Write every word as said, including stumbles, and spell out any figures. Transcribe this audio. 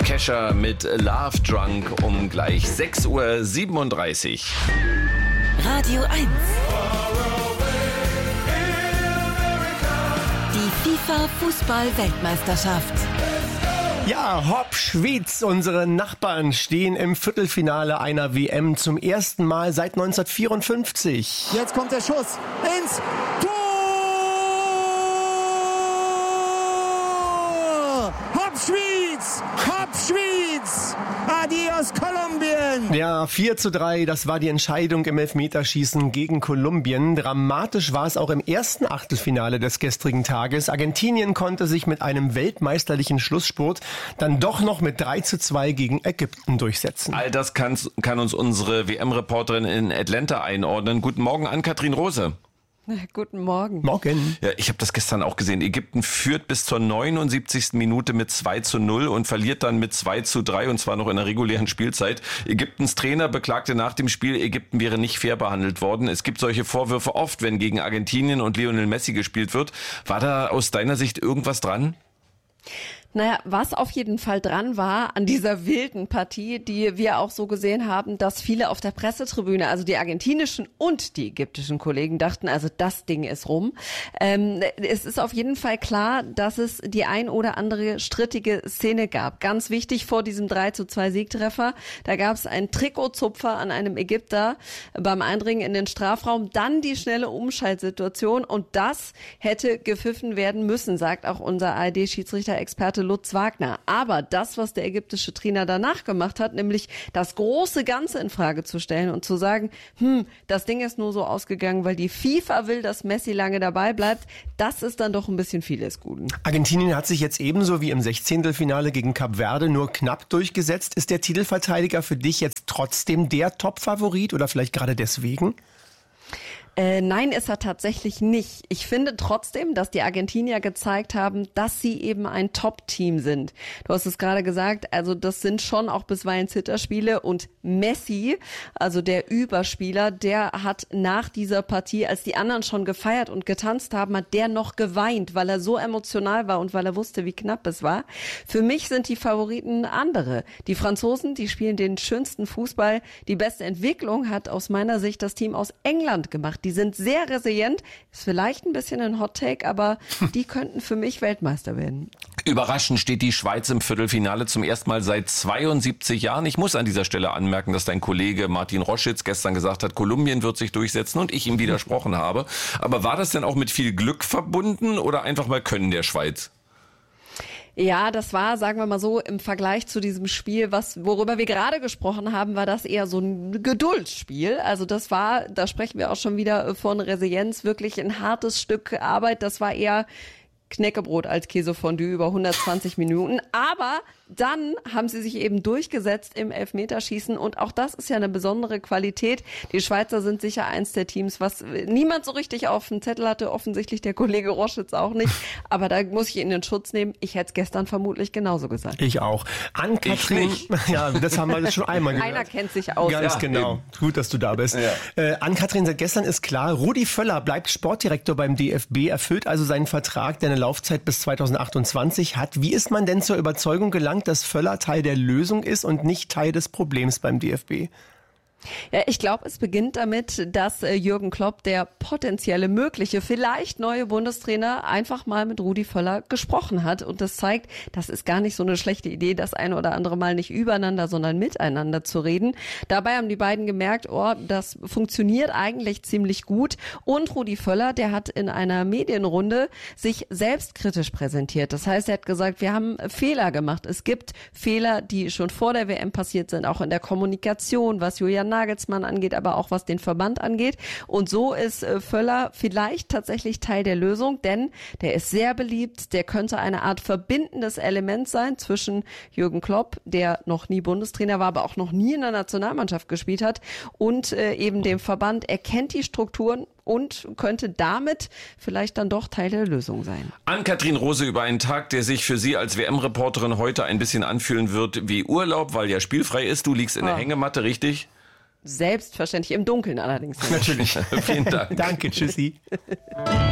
Kesha mit Love Drunk um gleich sechs Uhr siebenunddreißig. Radio eins. Die FIFA-Fußball-Weltmeisterschaft. Ja, hopp, Schwyz, unsere Nachbarn stehen im Viertelfinale einer W M zum ersten Mal seit neunzehnhundertvierundfünfzig. Jetzt kommt der Schuss ins Tor! Hopp, Schwyz! Hopp, Schwyz! Adios, Kolumbien! Ja, vier zu drei, das war die Entscheidung im Elfmeterschießen gegen Kolumbien. Dramatisch war es auch im ersten Achtelfinale des gestrigen Tages. Argentinien konnte sich mit einem weltmeisterlichen Schlussspurt dann doch noch mit drei zu zwei gegen Ägypten durchsetzen. All das kann, kann uns unsere W M-Reporterin in Atlanta einordnen. Guten Morgen an Katrin Rose. Guten Morgen. Morgen. Ja, ich habe das gestern auch gesehen. Ägypten führt bis zur neunundsiebzigsten Minute mit zwei zu null und verliert dann mit zwei zu drei, und zwar noch in der regulären Spielzeit. Ägyptens Trainer beklagte nach dem Spiel, Ägypten wäre nicht fair behandelt worden. Es gibt solche Vorwürfe oft, wenn gegen Argentinien und Lionel Messi gespielt wird. War da aus deiner Sicht irgendwas dran? Naja, was auf jeden Fall dran war an dieser wilden Partie, die wir auch so gesehen haben, dass viele auf der Pressetribüne, also die argentinischen und die ägyptischen Kollegen, dachten, also das Ding ist rum. Ähm, es ist auf jeden Fall klar, dass es die ein oder andere strittige Szene gab. Ganz wichtig vor diesem drei zu zwei Siegtreffer, da gab es einen Trikotzupfer an einem Ägypter beim Eindringen in den Strafraum, dann die schnelle Umschaltsituation, und das hätte gepfiffen werden müssen, sagt auch unser A R D-Schiedsrichter-Experte Lutz Wagner. Aber das, was der ägyptische Trainer danach gemacht hat, nämlich das große Ganze in Frage zu stellen und zu sagen, hm, das Ding ist nur so ausgegangen, weil die FIFA will, dass Messi lange dabei bleibt, das ist dann doch ein bisschen vieles Guten. Argentinien hat sich jetzt ebenso wie im Sechzehntelfinale gegen Kap Verde nur knapp durchgesetzt. Ist der Titelverteidiger für dich jetzt trotzdem der Top-Favorit oder vielleicht gerade deswegen? Äh, nein, ist er tatsächlich nicht. Ich finde trotzdem, dass die Argentinier gezeigt haben, dass sie eben ein Top-Team sind. Du hast es gerade gesagt, also das sind schon auch bisweilen Zitterspiele, und Messi, also der Überspieler, der hat nach dieser Partie, als die anderen schon gefeiert und getanzt haben, hat der noch geweint, weil er so emotional war und weil er wusste, wie knapp es war. Für mich sind die Favoriten andere. Die Franzosen, die spielen den schönsten Fußball. Die beste Entwicklung hat aus meiner Sicht das Team aus England gemacht. Die sind sehr resilient, ist vielleicht ein bisschen ein Hot-Take, aber die könnten für mich Weltmeister werden. Überraschend steht die Schweiz im Viertelfinale zum ersten Mal seit zweiundsiebzig Jahren. Ich muss an dieser Stelle anmerken, dass dein Kollege Martin Roschitz gestern gesagt hat, Kolumbien wird sich durchsetzen, und ich ihm widersprochen habe. Aber war das denn auch mit viel Glück verbunden oder einfach mal Können der Schweiz? Ja, das war, sagen wir mal so, im Vergleich zu diesem Spiel, was worüber wir gerade gesprochen haben, war das eher so ein Geduldsspiel. Also das war, da sprechen wir auch schon wieder von Resilienz, wirklich ein hartes Stück Arbeit. Das war eher Knäckebrot als Käsefondue über hundertzwanzig Minuten. Aber dann haben sie sich eben durchgesetzt im Elfmeterschießen, und auch das ist ja eine besondere Qualität. Die Schweizer sind sicher eins der Teams, was niemand so richtig auf dem Zettel hatte, offensichtlich der Kollege Roschitz auch nicht. Aber da muss ich ihn in Schutz nehmen. Ich hätte es gestern vermutlich genauso gesagt. Ich auch. Ann-Kathrin, ja, das haben wir schon einmal gehört. Einer kennt sich aus. Ganz ja, genau. Eben. Gut, dass du da bist. Ja. Äh, Ann-Kathrin, seit gestern ist klar, Rudi Völler bleibt Sportdirektor beim D F B, erfüllt also seinen Vertrag, der eine Laufzeit bis zweitausendachtundzwanzig hat. Wie ist man denn zur Überzeugung gelangt, dass Völler Teil der Lösung ist und nicht Teil des Problems beim D F B? Ja, ich glaube, es beginnt damit, dass äh, Jürgen Klopp, der potenzielle mögliche, vielleicht neue Bundestrainer, einfach mal mit Rudi Völler gesprochen hat. Und das zeigt, das ist gar nicht so eine schlechte Idee, das eine oder andere Mal nicht übereinander, sondern miteinander zu reden. Dabei haben die beiden gemerkt, oh, das funktioniert eigentlich ziemlich gut. Und Rudi Völler, der hat in einer Medienrunde sich selbstkritisch präsentiert. Das heißt, er hat gesagt, wir haben Fehler gemacht. Es gibt Fehler, die schon vor der W M passiert sind, auch in der Kommunikation, was Julian Nagelsmann angeht, aber auch was den Verband angeht. Und so ist äh, Völler vielleicht tatsächlich Teil der Lösung, denn der ist sehr beliebt, der könnte eine Art verbindendes Element sein zwischen Jürgen Klopp, der noch nie Bundestrainer war, aber auch noch nie in der Nationalmannschaft gespielt hat, und äh, eben dem Verband. Er kennt die Strukturen und könnte damit vielleicht dann doch Teil der Lösung sein. Ann-Kathrin Rose über einen Tag, der sich für Sie als W M-Reporterin heute ein bisschen anfühlen wird wie Urlaub, weil ja spielfrei ist. Du liegst in der Ah. Hängematte, richtig? Selbstverständlich, im Dunkeln allerdings. Natürlich. Vielen Dank. Danke, tschüssi.